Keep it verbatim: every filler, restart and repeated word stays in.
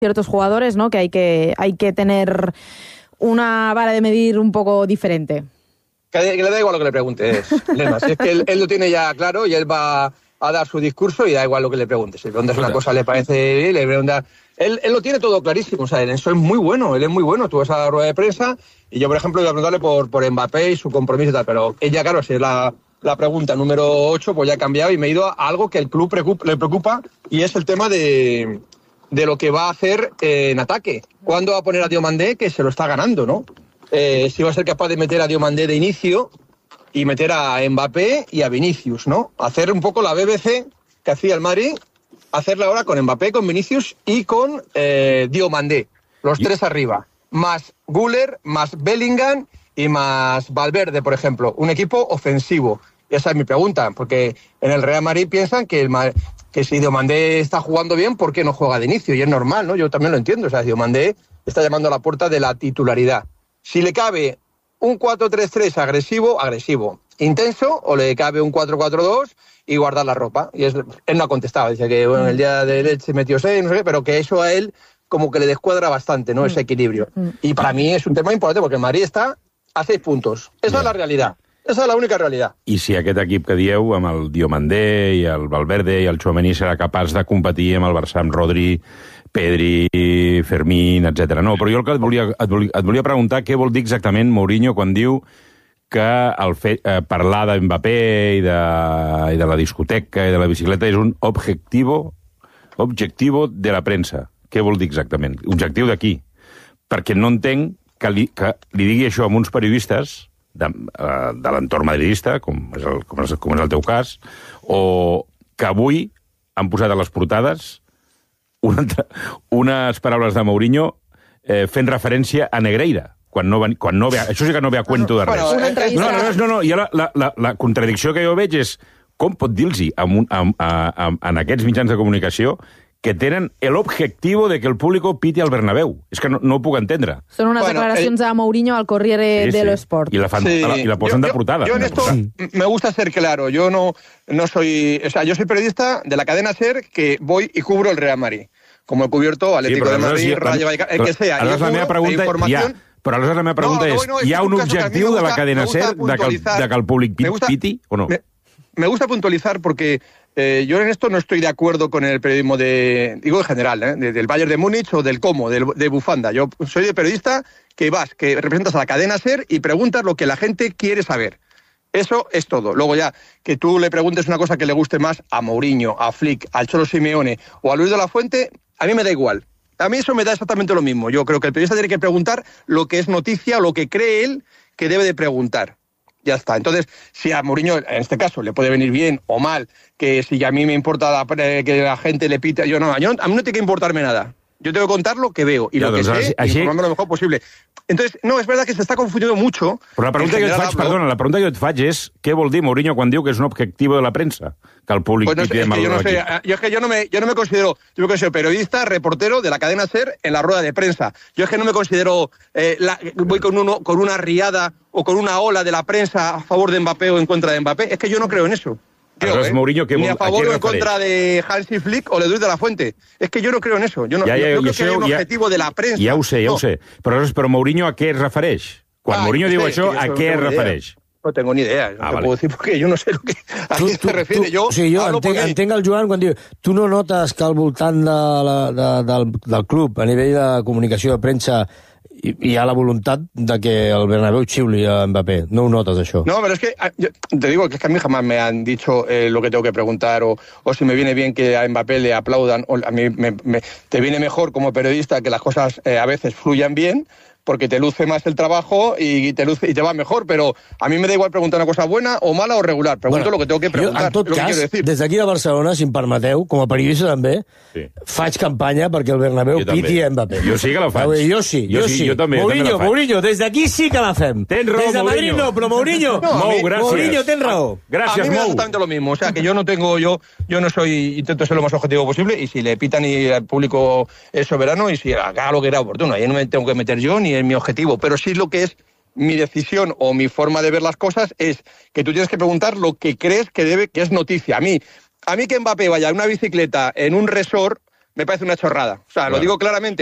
ciertos jugadores, ¿no? Que hay que, hay que tener una vara de medir un poco diferente. Que le da igual lo que le preguntes, Lema. Si es que él, él lo tiene ya claro y él va a dar su discurso y da igual lo que le preguntes. Si le preguntas una cosa, le parece bien, le preguntas... Él, él lo tiene todo clarísimo, o sea, él, eso es muy bueno, él es muy bueno. Tú vas a la rueda de prensa y yo, por ejemplo, iba a preguntarle por, por Mbappé y su compromiso y tal, pero ella, claro, si es la, la pregunta número ocho, pues ya ha cambiado y me he ido a algo que al club preocupa, le preocupa y es el tema de, de lo que va a hacer eh, en ataque. ¿Cuándo va a poner a Diomandé? Que se lo está ganando, ¿no? Eh, si va a ser capaz de meter a Diomandé de inicio y meter a Mbappé y a Vinicius, ¿no? Hacer un poco la B B C que hacía el Madrid, hacerla ahora con Mbappé, con Vinicius y con eh, Diomandé. Los ¿Y? tres arriba. Más Güler, más Bellingham y más Valverde, por ejemplo. Un equipo ofensivo. Y esa es mi pregunta, porque en el Real Madrid piensan que, el, que si Diomandé está jugando bien, ¿por qué no juega de inicio? Y es normal, ¿no? Yo también lo entiendo. O sea, Diomandé está llamando a la puerta de la titularidad. Si le cabe un cuatro tres tres agresivo, agresivo, intenso, o le cabe un cuatro cuatro dos y guardar la ropa. Y es, él no ha contestado, dice que bueno, el día de leche metió seis, no sé qué, pero que eso a él como que le descuadra bastante, ¿no? Ese equilibrio. Y para mí es un tema importante porque el Madrid está a seis puntos. Esa es la realidad. Esa és la única realitat. I si aquest equip que dieu, amb el Diomandé i el Valverde i el Tchouaméni, serà capaç de competir amb el Barça, amb Rodri, Pedri, Fermín, etcètera. No, però jo el que et volia, et volia, et volia preguntar què vol dir exactament Mourinho quan diu que el fet, eh, parlar de Mbappé i de, i de la discoteca i de la bicicleta és un objetivo, objetivo de la premsa. Què vol dir exactament? Objectiu d'aquí. Perquè no entenc que li, que li digui això a uns periodistes de, de l'entorn madridista, com és, el, com, és, com és el teu cas, o que avui han posat a les portades una, unes paraules de Mourinho eh, fent referència a Negreira, quan no, va, quan no ve, això sí que no ve a cuento de res. No, no, no, no, no, la, la, la contradicció que jo veig és com pot dir-los en aquests mitjans de comunicació que tenen l'objectiu de que el públic piti al Bernabéu. És que no, no ho puc entendre. Són unes bueno, declaracions el... a Mourinho al Corriere sí, dello sí. Sport. I la, fan, sí. la, i la posen yo, de portada. Yo en esto me gusta ser claro. Yo no, no soy... O sea, yo soy periodista de la cadena SER que voy y cubro el Real Madrid. Como he cubierto Atlético sí, de Madrid, sí, Rayo Vallecano, el que sea. Aleshores la meva pregunta información... ja, però aleshores la meva pregunta no, no, no, és, hi ha un objectiu gusta, de la cadena SER de que, el, de que el públic gusta, piti o no? Me, me gusta puntualizar porque... Eh, yo en esto no estoy de acuerdo con el periodismo de, digo en general, ¿eh? de, del Bayern de Múnich o del Como, del, de bufanda. Yo soy de periodista que vas, que representas a la cadena SER y preguntas lo que la gente quiere saber. Eso es todo. Luego ya, que tú le preguntes una cosa que le guste más a Mourinho, a Flick, al Cholo Simeone o a Luis de la Fuente, a mí me da igual. A mí eso me da exactamente lo mismo. Yo creo que el periodista tiene que preguntar lo que es noticia o lo que cree él que debe de preguntar. Ya está. Entonces, si a Mourinho, en este caso, le puede venir bien o mal, que si a mí me importa la, que la gente le pite, yo no, yo no, a mí no tiene que importarme nada. Yo tengo que contar lo que veo y ya, lo que sé així... y informarme lo mejor posible. Entonces, no, es verdad que se está confundiendo mucho. Però la pregunta que jo et faig, perdona, la pregunta que jo et faig és què vol dir Mourinho quan diu que és un objectiu de la premsa? Que el públic... Pues no sé, es que yo no sé, yo es que yo no me, yo no me considero, yo me considero periodista, reportero de la cadena SER en la rueda de prensa. Yo es que no me considero, eh, la, voy con, uno, con una riada o con una ola de la prensa a favor de Mbappé o en contra de Mbappé. Es que yo no creo en eso. Creo, ¿eh? Mourinho, que ni a favor o en contra de Hansi Flick o de Luis de la Fuente. Es que yo no creo en eso. Yo no, ja, ja, yo creo que hay un ja, objetivo de la prensa. Ja ho sé, ja no. ho sé. Però, però Mourinho a què es refereix? Quan ah, Mourinho diu sé, això, a què es refereix? No tengo ni idea. No ah, te vale. puedo decir porque yo no sé lo que, a tu, qué se refiere. Tu, yo o sigui, jo entenc, entenc el Joan quan diu tu no notes que al voltant de la, de, del, del club, a nivell de comunicació de premsa, hi ha la voluntat de que el Bernabéu xiuli a Mbappé. No ho notes, això? No, pero es que, yo te digo que es que a mí jamás me han dicho eh, lo que tengo que preguntar o, o si me viene bien que a Mbappé le aplaudan o a mí me, me, te viene mejor como periodista que las cosas eh, a veces fluyan bien porque te luce más el trabajo y te luce y te va mejor, però a mi me da igual preguntar una cosa buena o mala o regular. Pregunto bueno, lo que tengo que preguntar. Jo, en tot lo cas, que des d'aquí de Barcelona, si em permeteu, com a periodista també, sí. faig campanya perquè el Bernabéu jo piti a Mbappé. Jo sí que la faig. Ah, jo sí, jo, jo sí. Jo també, Mourinho, jo també Mourinho, des d'aquí sí que la fem. Tens raó, des de Madrid Mourinho. no, però Mourinho, no, Mou, gràcies. Mourinho, tens raó. Gràcies, a mí me da Mou. exactamente lo mismo. O sea, que yo no tengo, yo, yo no soy, intento ser lo más objetivo posible y si le pitan y el público es soberano y si haga lo que era oportuno. Ahí no me tengo que meter yo ni es mi objetivo. Pero sí lo que es mi decisión o mi forma de ver las cosas es que tú tienes que preguntar lo que crees que debe, que es noticia. A mí, a mí que Mbappé vaya en una bicicleta en un resort, me parece una chorrada. O sea, Claro. lo digo claramente.